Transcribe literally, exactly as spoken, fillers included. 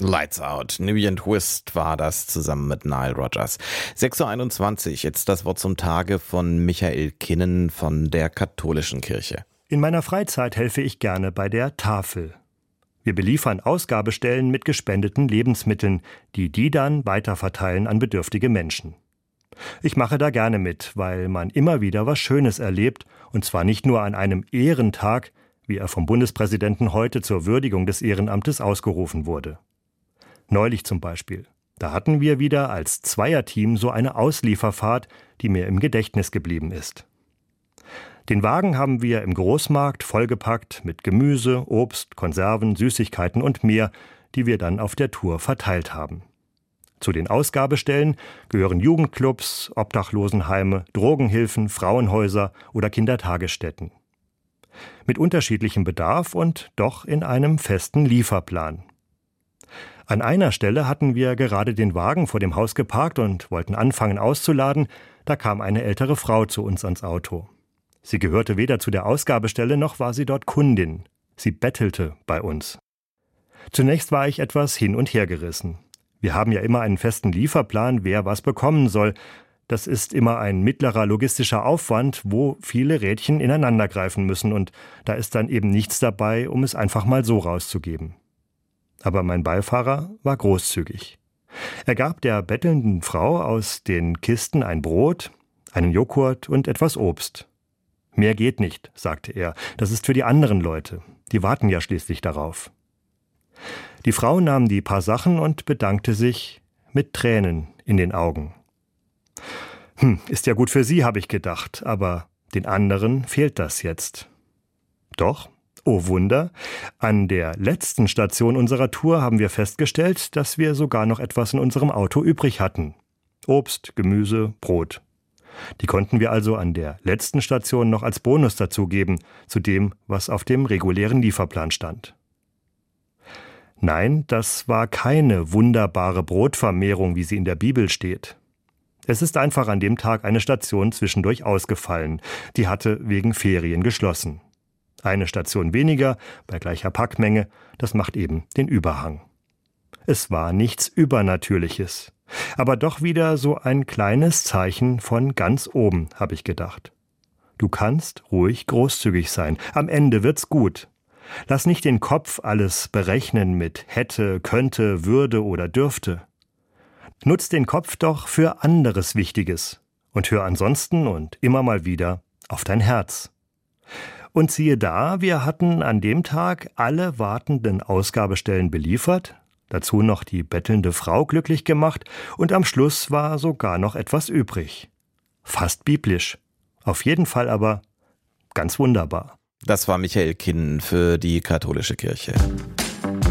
Lights Out. Nubian Twist war das zusammen mit Nile Rodgers. sechs Uhr einundzwanzig, jetzt das Wort zum Tage von Michael Kinnen von der Katholischen Kirche. In meiner Freizeit helfe ich gerne bei der Tafel. Wir beliefern Ausgabestellen mit gespendeten Lebensmitteln, die die dann weiterverteilen an bedürftige Menschen. Ich mache da gerne mit, weil man immer wieder was Schönes erlebt, und zwar nicht nur an einem Ehrentag, wie er vom Bundespräsidenten heute zur Würdigung des Ehrenamtes ausgerufen wurde. Neulich zum Beispiel. Da hatten wir wieder als Zweierteam so eine Auslieferfahrt, die mir im Gedächtnis geblieben ist. Den Wagen haben wir im Großmarkt vollgepackt mit Gemüse, Obst, Konserven, Süßigkeiten und mehr, die wir dann auf der Tour verteilt haben. Zu den Ausgabestellen gehören Jugendclubs, Obdachlosenheime, Drogenhilfen, Frauenhäuser oder Kindertagesstätten. Mit unterschiedlichem Bedarf und doch in einem festen Lieferplan. An einer Stelle hatten wir gerade den Wagen vor dem Haus geparkt und wollten anfangen auszuladen, da kam eine ältere Frau zu uns ans Auto. Sie gehörte weder zu der Ausgabestelle noch war sie dort Kundin. Sie bettelte bei uns. Zunächst war ich etwas hin und her gerissen. Wir haben ja immer einen festen Lieferplan, wer was bekommen soll. Das ist immer ein mittlerer logistischer Aufwand, wo viele Rädchen ineinandergreifen müssen und da ist dann eben nichts dabei, um es einfach mal so rauszugeben. Aber mein Beifahrer war großzügig. Er gab der bettelnden Frau aus den Kisten ein Brot, einen Joghurt und etwas Obst. Mehr geht nicht, sagte er, das ist für die anderen Leute, die warten ja schließlich darauf. Die Frau nahm die paar Sachen und bedankte sich mit Tränen in den Augen. Hm, ist ja gut für sie, habe ich gedacht, aber den anderen fehlt das jetzt. Doch, oh Wunder, an der letzten Station unserer Tour haben wir festgestellt, dass wir sogar noch etwas in unserem Auto übrig hatten. Obst, Gemüse, Brot. Die konnten wir also an der letzten Station noch als Bonus dazugeben, zu dem, was auf dem regulären Lieferplan stand. Nein, das war keine wunderbare Brotvermehrung, wie sie in der Bibel steht. Es ist einfach an dem Tag eine Station zwischendurch ausgefallen. Die hatte wegen Ferien geschlossen. Eine Station weniger, bei gleicher Packmenge, das macht eben den Überhang. Es war nichts Übernatürliches, aber doch wieder so ein kleines Zeichen von ganz oben, habe ich gedacht. Du kannst ruhig großzügig sein, am Ende wird's gut. Lass nicht den Kopf alles berechnen mit hätte, könnte, würde oder dürfte. Nutz den Kopf doch für anderes Wichtiges und hör ansonsten und immer mal wieder auf dein Herz. Und siehe da, wir hatten an dem Tag alle wartenden Ausgabestellen beliefert, dazu noch die bettelnde Frau glücklich gemacht und am Schluss war sogar noch etwas übrig. Fast biblisch. Auf jeden Fall aber ganz wunderbar. Das war Michael Kinnen für die Katholische Kirche.